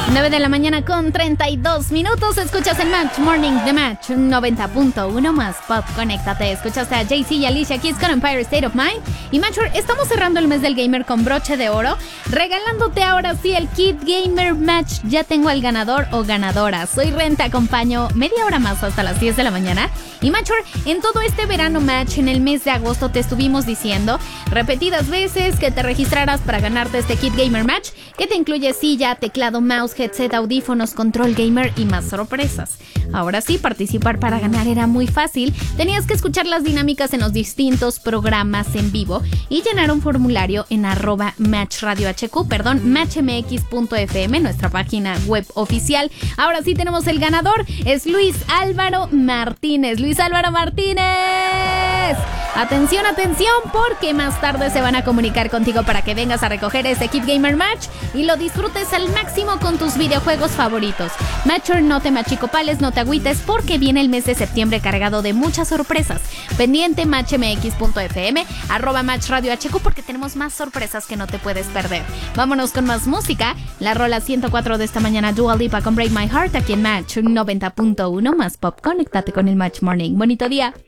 9 de la mañana con 32 minutos. Escuchas el Match Morning de Match 90.1 más Pop. Conéctate. Escuchaste a Jay-Z y Alicia Keys con Empire State of Mind. Y Matcher, estamos cerrando el mes del gamer con broche de oro, regalándote ahora sí el Kit Gamer Match. Ya tengo al ganador o ganadora. Soy Ren, te acompaño media hora más hasta las 10 de la mañana. Y Matcher, en todo este verano Match, en el mes de agosto, te estuvimos diciendo repetidas veces que te registraras para ganarte este Kit Gamer Match, que te incluye silla, teclado, mouse, headset, audífonos, control gamer y más sorpresas. Ahora sí, participar para ganar era muy fácil. Tenías que escuchar las dinámicas en los distintos programas en vivo y llenar un formulario en @matchradiohq, matchmx.fm, nuestra página web oficial. Ahora sí tenemos el ganador, es Luis Álvaro Martínez. Luis Álvaro Martínez. Atención, atención, porque más tarde se van a comunicar contigo para que vengas a recoger ese Kit Gamer Match y lo disfrutes al máximo con tus videojuegos favoritos. Matcher, no te machicopales, no te agüites, porque viene el mes de septiembre cargado de muchas sorpresas. Pendiente matchmx.fm, @matchradiohq, porque tenemos más sorpresas que no te puedes perder. Vámonos con más música. La rola 104 de esta mañana, Dua Lipa con Break My Heart, aquí en Match 90.1 más Pop. Conéctate con el Match Morning. Bonito día.